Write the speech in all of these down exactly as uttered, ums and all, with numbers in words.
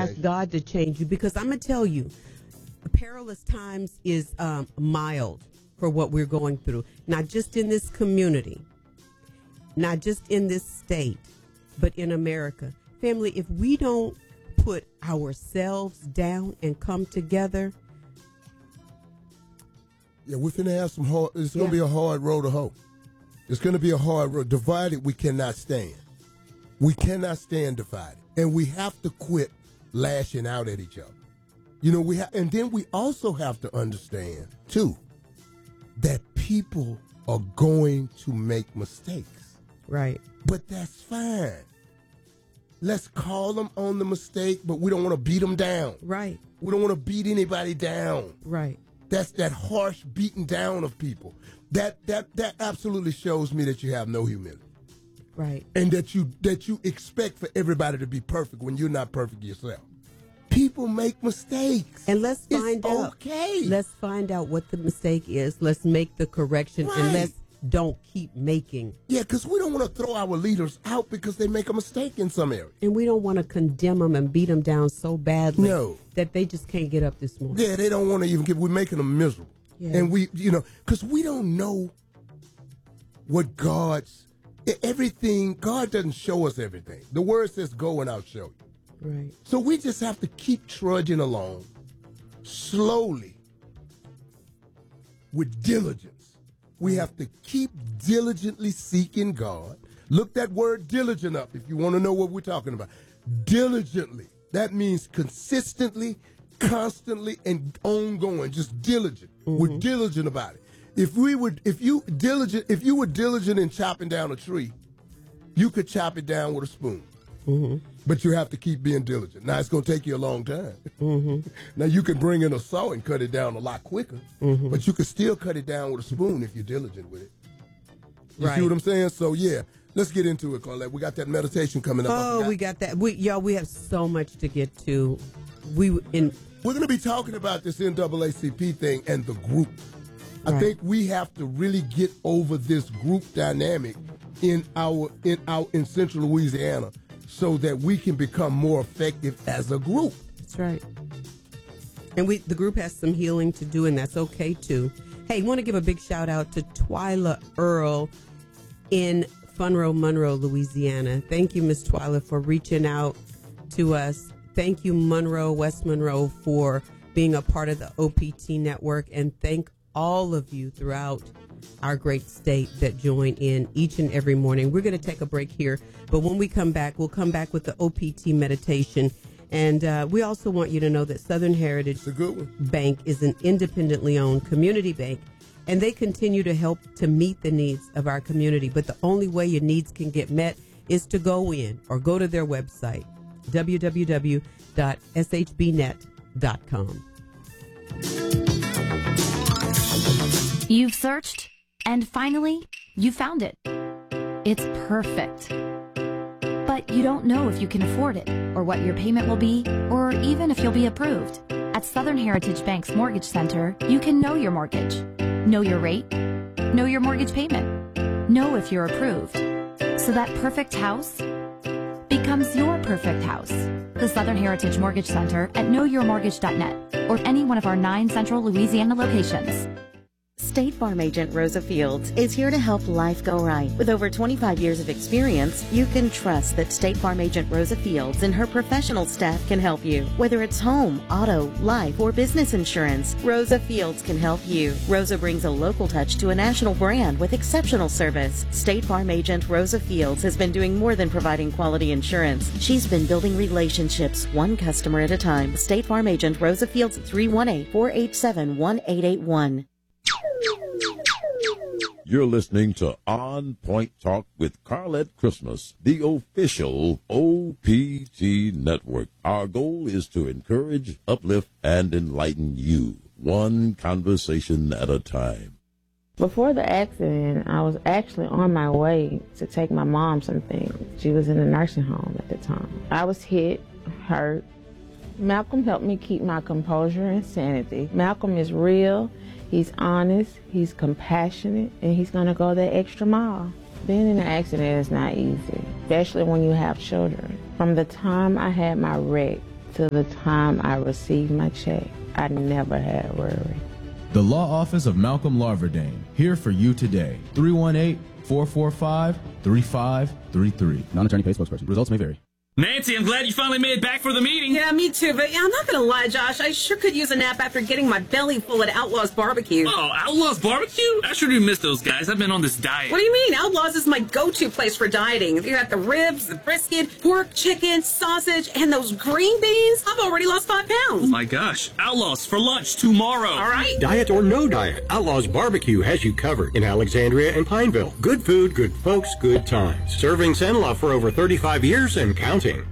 ask God to change you, because I'm going to tell you, perilous times is um, mild for what we're going through, not just in this community, not just in this state, but in America. Family, if we don't put ourselves down and come together. Yeah, we're going to have some hard, it's going to Yeah. be a hard road to hoe. It's going to be a hard road. Divided, we cannot stand. We cannot stand divided. And we have to quit lashing out at each other. You know, we ha- and then we also have to understand, too, that people are going to make mistakes. Right. But that's fine. Let's call them on the mistake, but we don't want to beat them down. Right. We don't want to beat anybody down. Right. That's that harsh beating down of people. That that that absolutely shows me that you have no humility. Right. And that you that you expect for everybody to be perfect when you're not perfect yourself. People make mistakes. And let's It's find out. okay. Let's find out what the mistake is. Let's make the correction, Right. and let's don't keep making. Yeah, because we don't want to throw our leaders out because they make a mistake in some area. And we don't want to condemn them and beat them down so badly No. that they just can't get up this morning. Yeah, they don't want to even give. We're making them miserable. Yeah. And we, you know, because we don't know what God's, e- everything, God doesn't show us everything. The word says go and I'll show you. Right. So we just have to keep trudging along slowly with diligence. We have to keep diligently seeking God. Look that word diligent up if you want to know what we're talking about. Diligently. That means consistently, constantly, and ongoing. Just diligent. We're diligent about it. If we would, if you diligent, if you were diligent in chopping down a tree, you could chop it down with a spoon. Mm-hmm. But you have to keep being diligent. Now, it's going to take you a long time. Mm-hmm. Now, you can bring in a saw and cut it down a lot quicker, Mm-hmm. but you can still cut it down with a spoon if you're diligent with it. You Right. see what I'm saying? So, yeah, let's get into it, Carlette. We got that meditation coming up. I Oh, forgot. we got that. We y'all, we have so much to get to. We in We're going to be talking about this N double A C P thing and the group. I Right. think we have to really get over this group dynamic in our in our in Central Louisiana so that we can become more effective as a group. That's right. And we the group has some healing to do, and that's okay too. Hey, want to give a big shout out to Twyla Earl in Funro, Monroe, Louisiana. Thank you, Miss Twyla, for reaching out to us. Thank you, Monroe, West Monroe, for being a part of the O P T network, and thank all of you throughout our great state that join in each and every morning. We're going to take a break here, but when we come back, we'll come back with the O P T meditation. And uh, we also want you to know that Southern Heritage It's a good one. Bank is an independently owned community bank, and they continue to help to meet the needs of our community. But the only way your needs can get met is to go in or go to their website, w w w dot s h b net dot com. You've searched, and finally, you found it. It's perfect. But you don't know if you can afford it, or what your payment will be, or even if you'll be approved. At Southern Heritage Bank's Mortgage Center, you can know your mortgage, know your rate, know your mortgage payment, know if you're approved. So that perfect house becomes your perfect house. The Southern Heritage Mortgage Center at know your mortgage dot net or any one of our nine central Louisiana locations. State Farm Agent Rosa Fields is here to help life go right. With over twenty-five years of experience, you can trust that State Farm Agent Rosa Fields and her professional staff can help you. Whether it's home, auto, life, or business insurance, Rosa Fields can help you. Rosa brings a local touch to a national brand with exceptional service. State Farm Agent Rosa Fields has been doing more than providing quality insurance. She's been building relationships one customer at a time. State Farm Agent Rosa Fields, three one eight, four eight seven, one eight eight one. You're listening to On Point Talk with Carlette Christmas, the official O P T network. Our goal is to encourage, uplift, and enlighten you, one conversation at a time. Before the accident, I was actually on my way to take my mom some things. She was in a nursing home at the time. I was hit, hurt. Malcolm helped me keep my composure and sanity. Malcolm is real. He's honest, he's compassionate, and he's going to go that extra mile. Being in an accident is not easy, especially when you have children. From the time I had my wreck till the time I received my check. I never had worry. The Law Office of Malcolm Larverdane, here for you today. three one eight, four four five, three five three three. Non-attorney paid spokesperson. Results may vary. Nancy, I'm glad you finally made it back for the meeting. Yeah, me too. But yeah, I'm not going to lie, Josh. I sure could use a nap after getting my belly full at Outlaws Barbecue. Oh, Outlaws Barbecue? I sure do miss those guys. I've been on this diet. What do you mean? Outlaws is my go-to place for dieting. You got the ribs, the brisket, pork, chicken, sausage, and those green beans. I've already lost five pounds. Oh my gosh. Outlaws for lunch tomorrow. All right. Diet or no diet, Outlaws Barbecue has you covered in Alexandria and Pineville. Good food, good folks, good times. Serving Cenla for over thirty-five years and counting.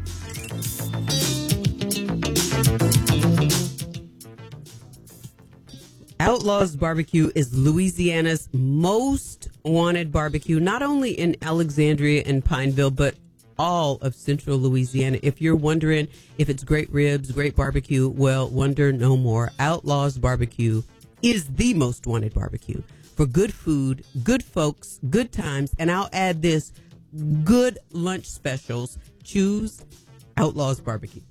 Outlaws Barbecue is Louisiana's most wanted barbecue, not only in Alexandria and Pineville, but all of central Louisiana. If you're wondering if it's great ribs, great barbecue, well, wonder no more. Outlaws Barbecue is the most wanted barbecue for good food, good folks, good times, and I'll add this, good lunch specials. Choose Outlaws Barbecue.